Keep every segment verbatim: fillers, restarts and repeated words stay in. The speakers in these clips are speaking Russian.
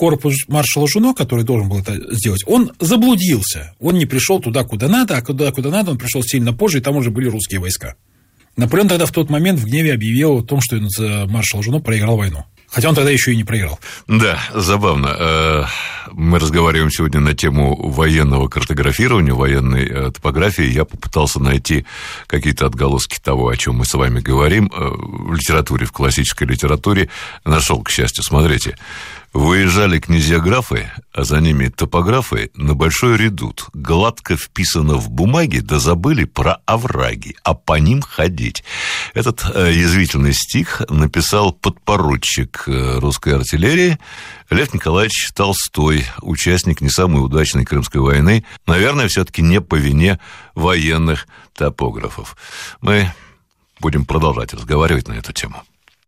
корпус маршала Жуно, который должен был это сделать, он заблудился. Он не пришел туда, куда надо, а куда, куда надо он пришел сильно позже, и там уже были русские войска. Наполеон тогда в тот момент в гневе объявил о том, что маршал Жуно проиграл войну. Хотя он тогда еще и не проиграл. Да, забавно. Мы разговариваем сегодня на тему военного картографирования, военной топографии. Я попытался найти какие-то отголоски того, о чем мы с вами говорим. В литературе, в классической литературе нашел, к счастью. Смотрите. Выезжали князья-графы, а за ними топографы, на большой редут. Гладко вписано в бумаге, да забыли про овраги, а по ним ходить. Этот э, язвительный стих написал подпоручик э, русской артиллерии Лев Николаевич Толстой, участник не самой удачной Крымской войны, наверное, все-таки не по вине военных топографов. Мы будем продолжать разговаривать на эту тему.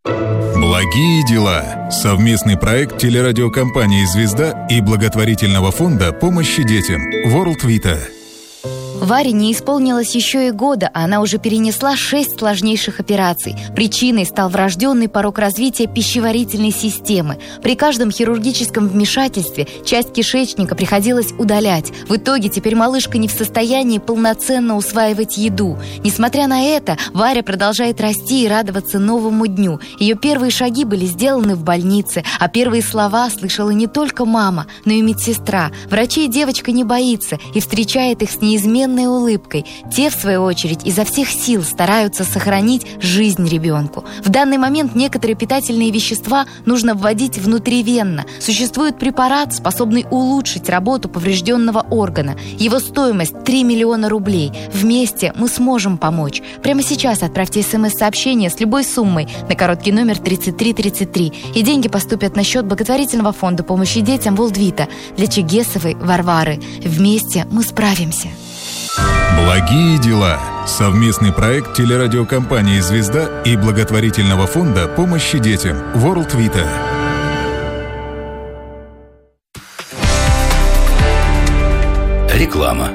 Благие дела. Совместный проект телерадиокомпании «Звезда» и благотворительного фонда помощи детям World Vita. Варе не исполнилось еще и года, а она уже перенесла шесть сложнейших операций. Причиной стал врожденный порок развития пищеварительной системы. При каждом хирургическом вмешательстве часть кишечника приходилось удалять. В итоге теперь малышка не в состоянии полноценно усваивать еду. Несмотря на это, Варя продолжает расти и радоваться новому дню. Ее первые шаги были сделаны в больнице, а первые слова слышала не только мама, но и медсестра. Врачей девочка не боится и встречает их с неизменной улыбкой. Те, в свою очередь, изо всех сил стараются сохранить жизнь ребенку. В данный момент некоторые питательные вещества нужно вводить внутривенно. Существует препарат, способный улучшить работу поврежденного органа. Его стоимость три миллиона рублей. Вместе мы сможем помочь. Прямо сейчас отправьте смс-сообщение с любой суммой на короткий номер тридцать три тридцать три, и деньги поступят на счет благотворительного фонда помощи детям World Vita для Чегесовой Варвары. Вместе мы справимся. Благие дела. Совместный проект телерадиокомпании «Звезда» и благотворительного фонда помощи детям World Vita. Реклама.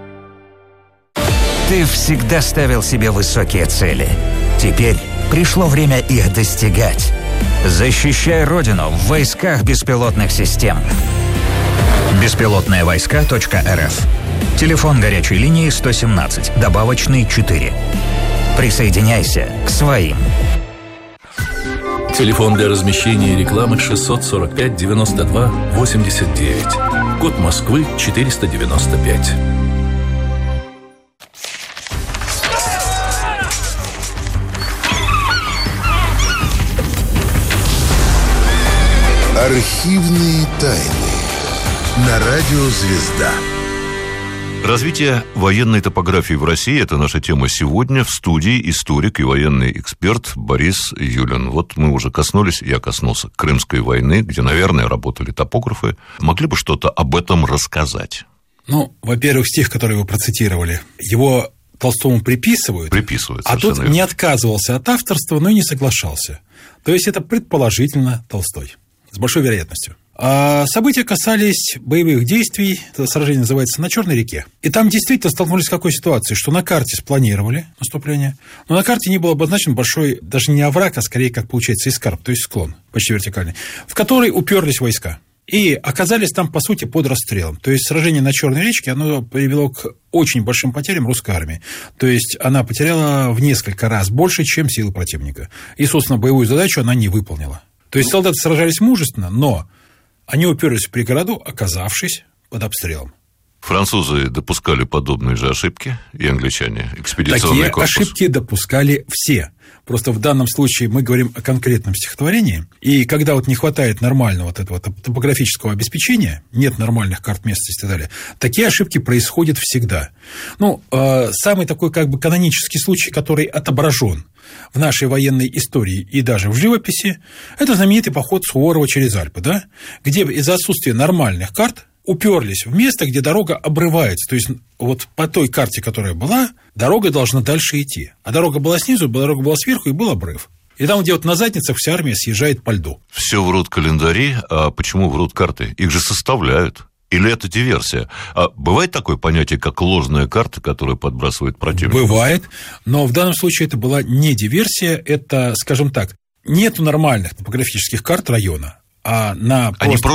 Ты всегда ставил себе высокие цели. Теперь пришло время их достигать. Защищай Родину в войсках беспилотных систем. беспилотные войска точка эр эф. Телефон горячей линии сто семнадцать, добавочный четыре. Присоединяйся к своим. Телефон для размещения рекламы шестьсот сорок пять девяносто два восемьдесят девять. Код Москвы четыреста девяносто пять. Архивные тайны на радио «Звезда». Развитие военной топографии в России – это наша тема сегодня. В студии историк и военный эксперт Борис Юлин. Вот мы уже коснулись, я коснулся Крымской войны, где, наверное, работали топографы. Могли бы что-то об этом рассказать? Ну, во-первых, стих, который вы процитировали, его Толстому приписывают. Приписывают, а тут верно. Не отказывался от авторства, но и не соглашался. То есть это предположительно Толстой. С большой вероятностью. А события касались боевых действий. Это сражение называется «На Черной реке». И там действительно столкнулись с какой ситуацией, что на карте спланировали наступление, но на карте не был обозначен большой, даже не овраг, а скорее, как получается, эскарп, то есть склон, почти вертикальный, в который уперлись войска. И оказались там, по сути, под расстрелом. То есть сражение на Черной речке, оно привело к очень большим потерям русской армии. То есть она потеряла в несколько раз больше, чем силы противника. И, собственно, боевую задачу она не выполнила. То есть солдаты сражались мужественно, но они уперлись в преграду, оказавшись под обстрелом. Французы допускали подобные же ошибки, и англичане, экспедиционный Такие корпус. ошибки допускали все. Просто в данном случае мы говорим о конкретном стихотворении, и когда вот не хватает нормального вот этого топографического обеспечения, нет нормальных карт местности и так далее, такие ошибки происходят всегда. Ну, э, самый такой как бы канонический случай, который отображен в нашей военной истории и даже в живописи, это знаменитый поход Суворова через Альпы, да, где из-за отсутствия нормальных карт уперлись в место, где дорога обрывается. То есть вот по той карте, которая была, дорога должна дальше идти. А дорога была снизу, дорога была сверху, и был обрыв. И там, где вот на задницах вся армия съезжает по льду. Все врут календари, а почему врут карты? Их же составляют. Или это диверсия? А бывает такое понятие, как ложная карта, которую подбрасывает противник? Бывает, но в данном случае это была не диверсия, это, скажем так, нету нормальных топографических карт района, а на Они просто